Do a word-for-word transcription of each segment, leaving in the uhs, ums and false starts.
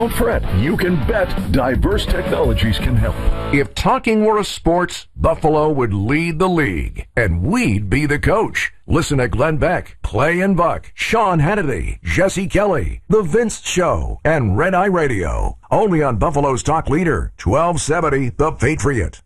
Don't fret, you can bet Diverse Technologies can help. If talking were a sport, Buffalo would lead the league, and we'd be the coach. Listen to Glenn Beck, Clay and Buck, Sean Hannity, Jesse Kelly, The Vince Show, and Red Eye Radio. Only on Buffalo's talk leader, twelve seventy The Patriot.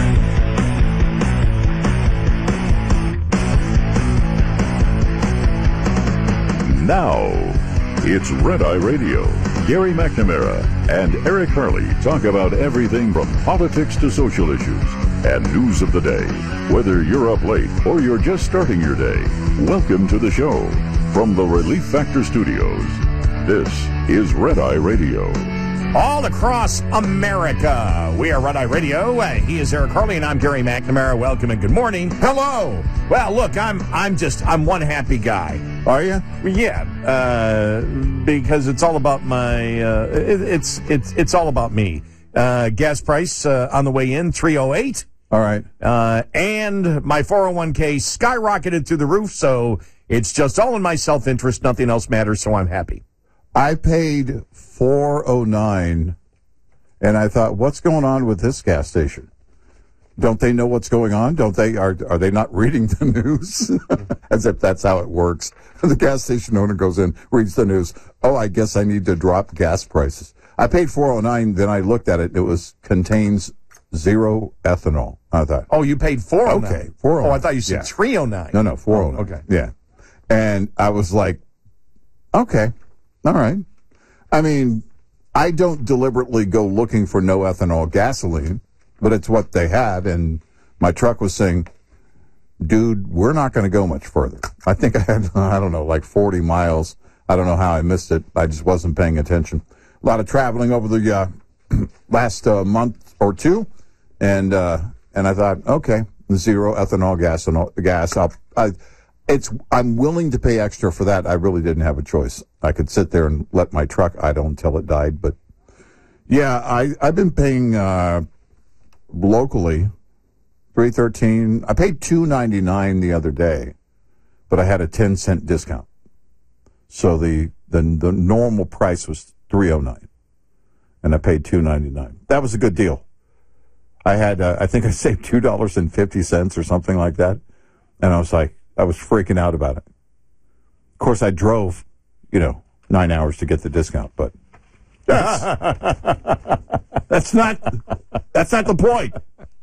Now, it's Red Eye Radio. Gary McNamara and Eric Harley talk about everything from politics to social issues and news of the day. Whether you're up late or you're just starting your day, welcome to the show. From the Relief Factor Studios, this is Red Eye Radio. All across America, we are Red Eye Radio. Uh, he is Eric Harley, and I'm Gary McNamara. Welcome and good morning. Hello. Well, look, I'm I'm just I'm one happy guy. Are you? Yeah, uh, because it's all about my. Uh, it, it's it's it's all about me. Uh, gas price uh, on the way in three oh eight. All right, uh, and my four oh one k skyrocketed through the roof. So it's just all in my self interest. Nothing else matters. So I'm happy. I paid four oh nine, and I thought, what's going on with this gas station? Don't they know what's going on? Don't they? Are are they not reading the news? As if that's how it works. The gas station owner goes in, reads the news. Oh, I guess I need to drop gas prices. I paid four oh nine. Then I looked at it. It was contains zero ethanol. I thought. Oh, you paid four oh nine. Okay, four oh nine. Oh, I thought you said yeah. three oh nine. No, no, four oh nine. Oh, okay. Yeah, and I was like, okay, all right. I mean, I don't deliberately go looking for no ethanol gasoline, but it's what they had, and my truck was saying, dude, we're not going to go much further. I think I had, I don't know, like forty miles. I don't know how I missed it. I just wasn't paying attention. A lot of traveling over the uh, last uh, month or two, and uh, and I thought, okay, zero ethanol gas, gas. I'll, I, it's I'm willing to pay extra for that. I really didn't have a choice. I could sit there and let my truck idle until it died, but yeah, I I've been paying uh, locally three thirteen. I paid two ninety nine the other day, but I had a ten cent discount, so the the the normal price was three oh nine, and I paid two ninety nine. That was a good deal. I had uh, I think I saved two dollars and fifty cents or something like that, and I was like. I was freaking out about it. Of course, I drove, you know, nine hours to get the discount, but that's, that's not that's not the point.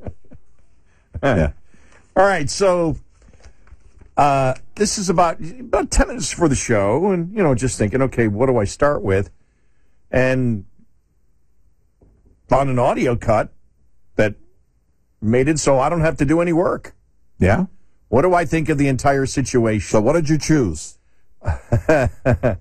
Yeah. All right, so uh, this is about about ten minutes for the show, and you know, just thinking, okay, what do I start with? And found an audio cut that made it so I don't have to do any work. Yeah. What do I think of the entire situation? So what did you choose? I,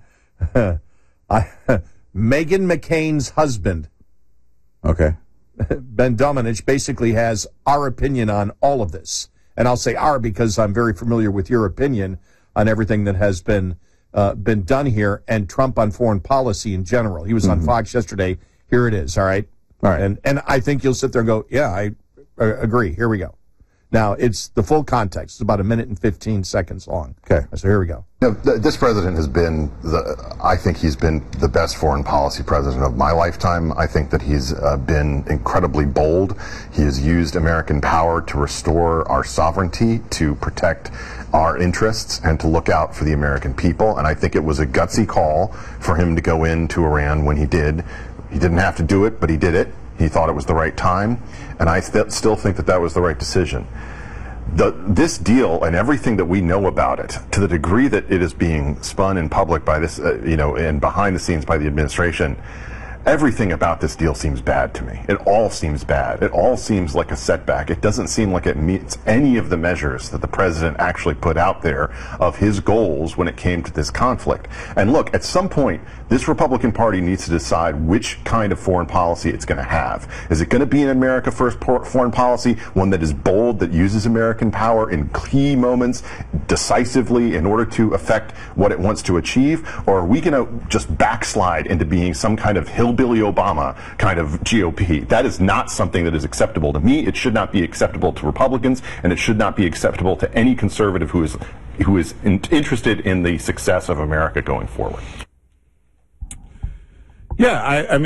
Meghan McCain's husband. Okay. Ben Domenech basically has our opinion on all of this. And I'll say our because I'm very familiar with your opinion on everything that has been uh, been done here and Trump on foreign policy in general. He was mm-hmm. on Fox yesterday. Here it is, all right? All right. And, and I think you'll sit there and go, yeah, I uh, agree. Here we go. Now, it's the full context. It's about a minute and fifteen seconds long. Okay. So here we go. You know, th- this president has been, the, I think he's been the best foreign policy president of my lifetime. I think that he's uh, been incredibly bold. He has used American power to restore our sovereignty, to protect our interests, and to look out for the American people. And I think it was a gutsy call for him to go into Iran when he did. He didn't have to do it, but he did it. He thought it was the right time, and I st- still think that that was the right decision. The, this deal and everything that we know about it, to the degree that it is being spun in public by this, uh, you know, and behind the scenes by the administration, everything about this deal seems bad to me. It all seems bad. It all seems like a setback. It doesn't seem like it meets any of the measures that the president actually put out there of his goals when it came to this conflict. And look, at some point, this Republican Party needs to decide which kind of foreign policy it's going to have. Is it going to be an America First foreign policy, one that is bold, that uses American power in key moments decisively in order to affect what it wants to achieve? Or are we going to just backslide into being some kind of hillbilly Obama kind of G O P? That is not something that is acceptable to me. It should not be acceptable to Republicans, and it should not be acceptable to any conservative who is who is in, interested in the success of America going forward. Yeah, I, I mean.